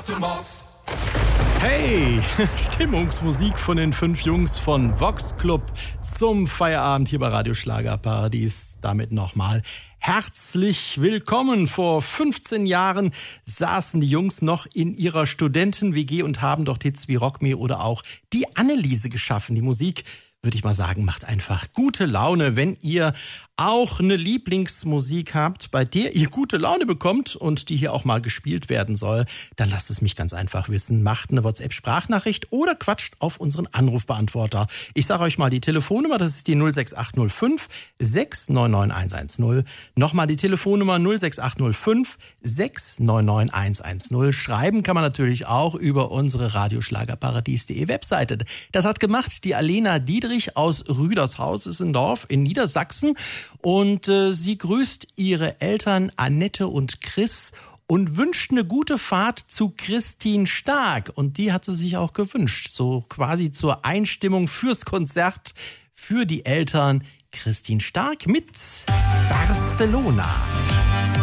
Hey, Stimmungsmusik von den 5 Jungs von Vox Club zum Feierabend hier bei Radio Schlagerparadies. Damit nochmal herzlich willkommen. Vor 15 Jahren saßen die Jungs noch in ihrer Studenten-WG und haben dort Hits wie Rock Me oder auch die Anneliese geschaffen. Die Musik, würde ich mal sagen, macht einfach gute Laune. Wenn ihr auch eine Lieblingsmusik habt, bei der ihr gute Laune bekommt und die hier auch mal gespielt werden soll, dann lasst es mich ganz einfach wissen. Macht eine WhatsApp-Sprachnachricht oder quatscht auf unseren Anrufbeantworter. Ich sage euch mal die Telefonnummer, das ist die 06805 699 110. Nochmal die Telefonnummer 06805 699 110. Schreiben kann man natürlich auch über unsere radioschlagerparadies.de Webseite. Das hat gemacht die Alena Diedrich aus Rüdershaus, ist ein Dorf in Niedersachsen. Und sie grüßt ihre Eltern Annette und Chris und wünscht eine gute Fahrt zu Christine Stark. Und die hat sie sich auch gewünscht, so quasi zur Einstimmung fürs Konzert für die Eltern. Christine Stark mit Barcelona.